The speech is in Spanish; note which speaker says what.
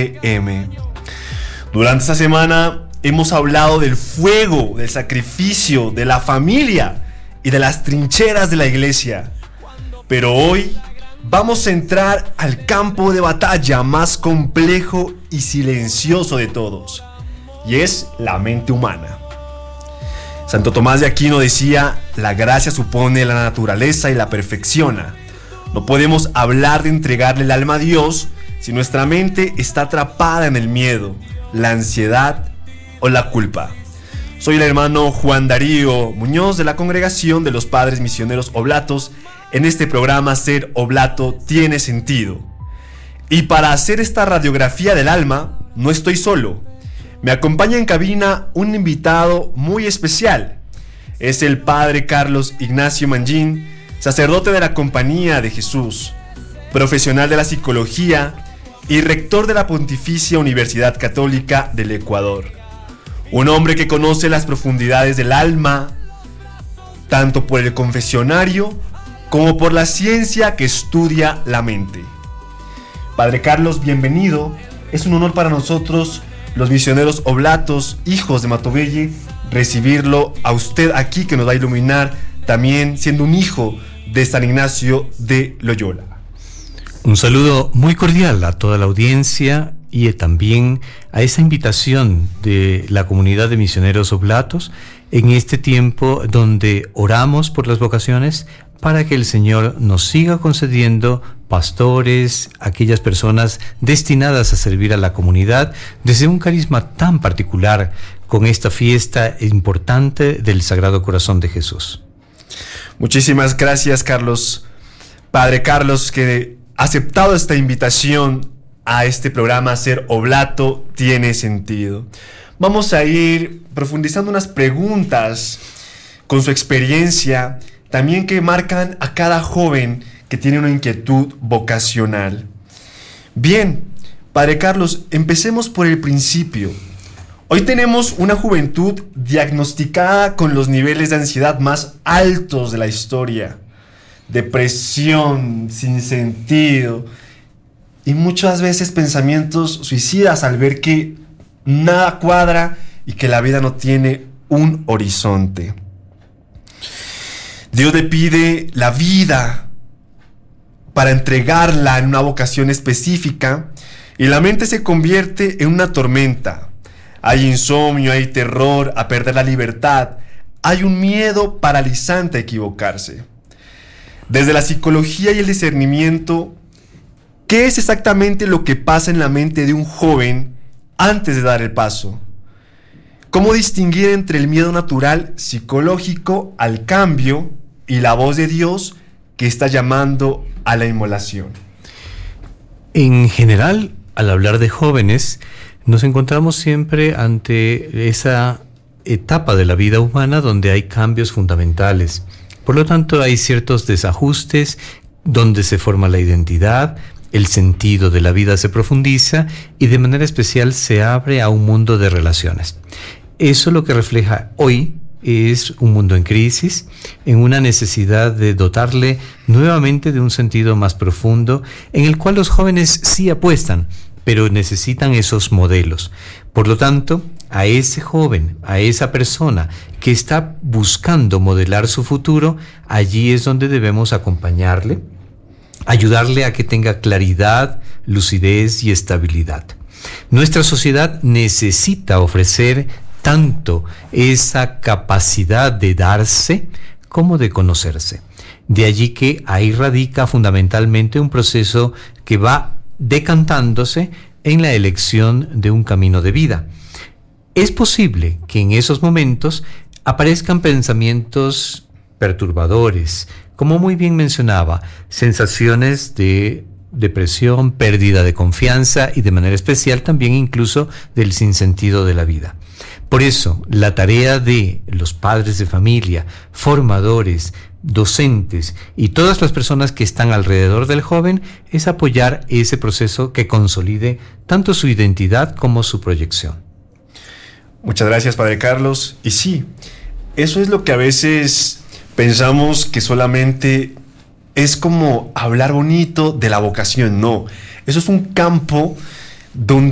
Speaker 1: FM. Durante esta semana hemos hablado del fuego, del sacrificio, de la familia y de las trincheras de la iglesia. Pero hoy vamos a entrar al campo de batalla más complejo y silencioso de todos, y es la mente humana. Santo Tomás de Aquino decía: la gracia supone la naturaleza y la perfecciona. No podemos hablar de entregarle el alma a Dios si nuestra mente está atrapada en el miedo, la ansiedad o la culpa. Soy el hermano Juan Darío Muñoz de la Congregación de los Padres Misioneros Oblatos. En este programa Ser Oblato tiene sentido. Y para hacer esta radiografía del alma, no estoy solo. Me acompaña en cabina un invitado muy especial. Es el Padre Carlos Ignacio Mangín, sacerdote de la Compañía de Jesús, profesional de la psicología y rector de la Pontificia Universidad Católica del Ecuador. Un hombre que conoce las profundidades del alma, tanto por el confesionario como por la ciencia que estudia la mente. Padre Carlos, bienvenido. Es un honor para nosotros, los misioneros oblatos, hijos de Matobelle, recibirlo a usted aquí, que nos va a iluminar, también siendo un hijo de San Ignacio de Loyola.
Speaker 2: Un saludo muy cordial a toda la audiencia y también a esa invitación de la comunidad de misioneros oblatos en este tiempo donde oramos por las vocaciones para que el Señor nos siga concediendo pastores, aquellas personas destinadas a servir a la comunidad desde un carisma tan particular con esta fiesta importante del Sagrado Corazón de Jesús.
Speaker 1: Muchísimas gracias, Carlos. Padre Carlos, que ha aceptado esta invitación a este programa Ser Oblato tiene sentido. Vamos a ir profundizando unas preguntas con su experiencia, también que marcan a cada joven que tiene una inquietud vocacional. Bien, Padre Carlos, empecemos por el principio. Hoy tenemos una juventud diagnosticada con los niveles de ansiedad más altos de la historia. Depresión, sin sentido y muchas veces pensamientos suicidas al ver que nada cuadra y que la vida no tiene un horizonte. Dios le pide la vida para entregarla en una vocación específica y la mente se convierte en una tormenta. Hay insomnio, hay terror a perder la libertad, hay un miedo paralizante a equivocarse. Desde la psicología y el discernimiento, ¿qué es exactamente lo que pasa en la mente de un joven antes de dar el paso? ¿Cómo distinguir entre el miedo natural psicológico al cambio y la voz de Dios que está llamando a la inmolación?
Speaker 2: En general, al hablar de jóvenes, nos encontramos siempre ante esa etapa de la vida humana donde hay cambios fundamentales. Por lo tanto, hay ciertos desajustes donde se forma la identidad, el sentido de la vida se profundiza y de manera especial se abre a un mundo de relaciones. Eso lo que refleja hoy es un mundo en crisis, en una necesidad de dotarle nuevamente de un sentido más profundo, en el cual los jóvenes sí apuestan, pero necesitan esos modelos. Por lo tanto, a ese joven, a esa persona que está buscando modelar su futuro, allí es donde debemos acompañarle, ayudarle a que tenga claridad, lucidez y estabilidad. Nuestra sociedad necesita ofrecer tanto esa capacidad de darse como de conocerse. De allí que ahí radica fundamentalmente un proceso que va decantándose en la elección de un camino de vida. Es posible que en esos momentos aparezcan pensamientos perturbadores, como muy bien mencionaba, sensaciones de depresión, pérdida de confianza y de manera especial también incluso del sinsentido de la vida. Por eso, la tarea de los padres de familia, formadores, docentes y todas las personas que están alrededor del joven es apoyar ese proceso que consolide tanto su identidad como su proyección.
Speaker 1: Muchas gracias, Padre Carlos. Y sí, eso es lo que a veces pensamos que solamente es como hablar bonito de la vocación. No, eso es un campo donde